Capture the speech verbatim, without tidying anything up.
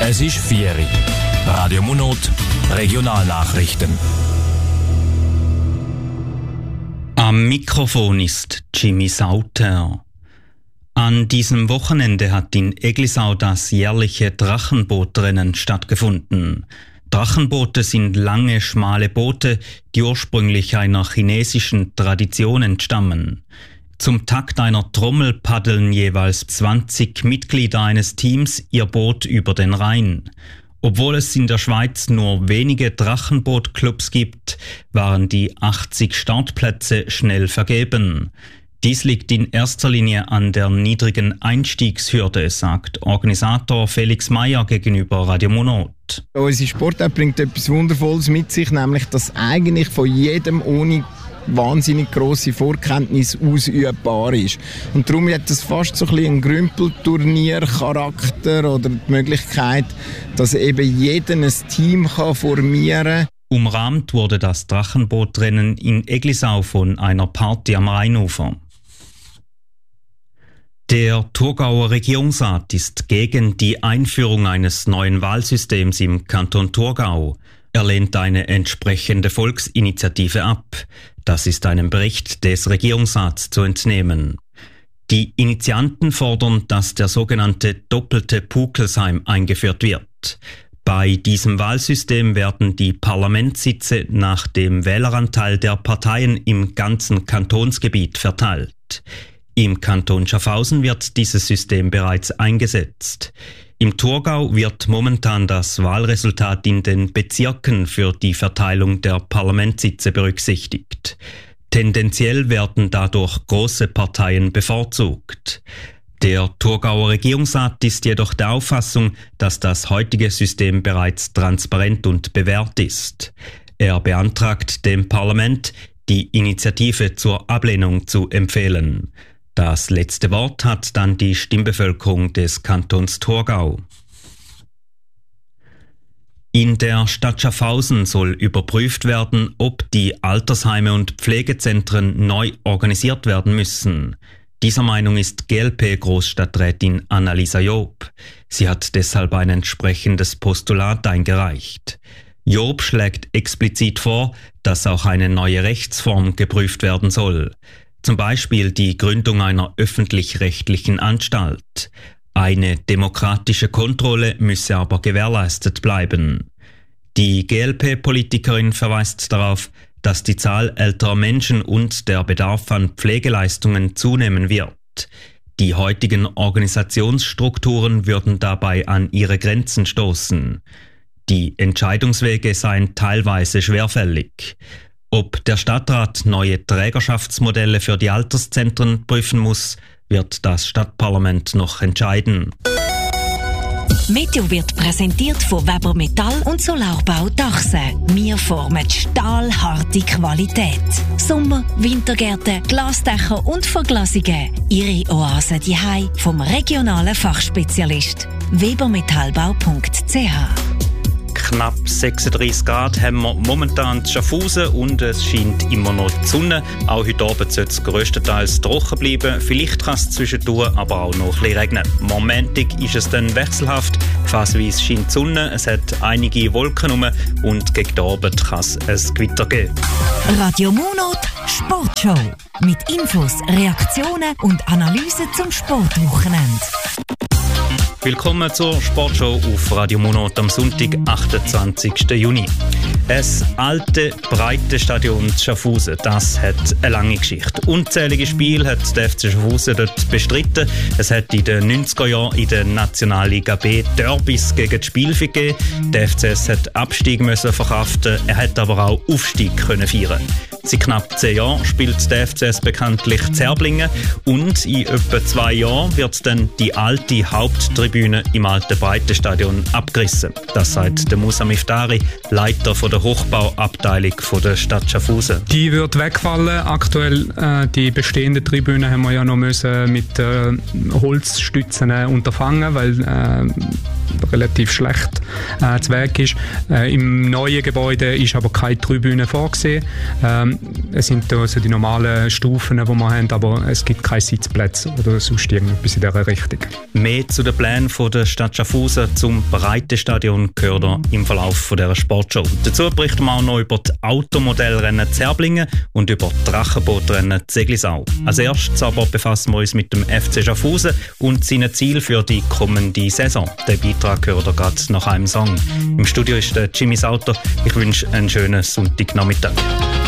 Es ist vier Uhr. Radio Munot, Regionalnachrichten. Am Mikrofon ist Jimmy Sauter. An diesem Wochenende hat in Eglisau das jährliche Drachenbootrennen stattgefunden. Drachenboote sind lange, schmale Boote, die ursprünglich einer chinesischen Tradition entstammen. Zum Takt einer Trommel paddeln jeweils zwanzig Mitglieder eines Teams ihr Boot über den Rhein. Obwohl es in der Schweiz nur wenige Drachenbootclubs gibt, waren die achtzig Startplätze schnell vergeben. Dies liegt in erster Linie an der niedrigen Einstiegshürde, sagt Organisator Felix Meyer gegenüber Radio Munot. Unsere Sportart bringt etwas Wundervolles mit sich, nämlich dass eigentlich von jedem ohne wahnsinnig grosse Vorkenntnis ausübbar ist. Und darum hat es fast so ein bisschen einen Grümpelturnier-Charakter oder die Möglichkeit, dass eben jeder ein Team kann formieren kann. Umrahmt wurde das Drachenbootrennen in Eglisau von einer Party am Rheinufer. Der Thurgauer Regierungsrat ist gegen die Einführung eines neuen Wahlsystems im Kanton Thurgau. Er lehnt eine entsprechende Volksinitiative ab. Das ist einem Bericht des Regierungsrats zu entnehmen. Die Initianten fordern, dass der sogenannte doppelte Pukelsheim eingeführt wird. Bei diesem Wahlsystem werden die Parlamentssitze nach dem Wähleranteil der Parteien im ganzen Kantonsgebiet verteilt. Im Kanton Schaffhausen wird dieses System bereits eingesetzt. Im Thurgau wird momentan das Wahlresultat in den Bezirken für die Verteilung der Parlamentssitze berücksichtigt. Tendenziell werden dadurch große Parteien bevorzugt. Der Thurgauer Regierungsrat ist jedoch der Auffassung, dass das heutige System bereits transparent und bewährt ist. Er beantragt dem Parlament, die Initiative zur Ablehnung zu empfehlen. Das letzte Wort hat dann die Stimmbevölkerung des Kantons Thurgau. In der Stadt Schaffhausen soll überprüft werden, ob die Altersheime und Pflegezentren neu organisiert werden müssen. Dieser Meinung ist G L P-Großstadträtin Annalisa Job. Sie hat deshalb ein entsprechendes Postulat eingereicht. Job schlägt explizit vor, dass auch eine neue Rechtsform geprüft werden soll. Zum Beispiel die Gründung einer öffentlich-rechtlichen Anstalt. Eine demokratische Kontrolle müsse aber gewährleistet bleiben. Die G L P-Politikerin verweist darauf, dass die Zahl älterer Menschen und der Bedarf an Pflegeleistungen zunehmen wird. Die heutigen Organisationsstrukturen würden dabei an ihre Grenzen stoßen. Die Entscheidungswege seien teilweise schwerfällig. Ob der Stadtrat neue Trägerschaftsmodelle für die Alterszentren prüfen muss, wird das Stadtparlament noch entscheiden. Meteo wird präsentiert von Weber Metall und Solarbau Dachse. Wir formen stahlharte Qualität. Sommer-, Wintergärten, Glasdächer und Verglasungen. Ihre Oase daheim vom regionalen Fachspezialist webermetallbau punkt c h. Knapp sechsunddreissig Grad haben wir momentan in Schaffhausen und es scheint immer noch die Sonne. Auch heute Abend soll es grösstenteils trocken bleiben. Vielleicht kann es zwischendurch aber auch noch ein bisschen regnen. Momentig ist es dann wechselhaft. Phasenweise scheint die Sonne, es hat einige Wolken rum und gegen den Abend kann es ein Gewitter geben. Radio Munot Sportshow. Mit Infos, Reaktionen und Analysen zum Sportwochenende. Willkommen zur Sportshow auf Radio Munot am Sonntag, achtundzwanzigsten Juni. Das alte, breite Stadion Schaffhausen, das hat eine lange Geschichte. Unzählige Spiele hat der F C Schaffhausen dort bestritten. Es hat in den neunziger Jahren in der Nationalliga B Derbys gegen die Spielfee gegeben. Der F C S hat Abstieg müssen verkraften, er hat aber auch Aufstieg können feiern. Seit knapp zehn Jahren spielt der F C S bekanntlich Zerblingen und in etwa zwei Jahren wird dann die alte Haupttribüne im alten Breitenstadion abgerissen. Das sagt der Musa Miftari, Leiter von der Hochbauabteilung von der Stadt Schaffhausen. Die wird wegfallen. Aktuell äh, die bestehende Tribüne haben wir ja noch müssen mit äh, Holzstützen äh, unterfangen, weil äh, relativ schlecht äh, zu Weg ist. Äh, Im neuen Gebäude ist aber keine Tribüne vorgesehen. Ähm, es sind da so die normalen Stufen, die wir haben, aber es gibt keine Sitzplätze oder sonst irgendetwas in dieser Richtung. Mehr zu den Plänen von der Stadt Schaffhausen zum Breitenstadion gehört ihr im Verlauf von dieser Sportshow. Dazu berichten wir auch noch über die Automodellrennen Zerblingen und über die Drachenbootrennen Zeglisau. Als erstes aber befassen wir uns mit dem F C Schaffhausen und seinen Zielen für die kommende Saison. Den Beitrag hört ihr gerade nach einem Song. Im Studio ist der Jimmy Sauter. Ich wünsche einen schönen Sonntagnachmittag.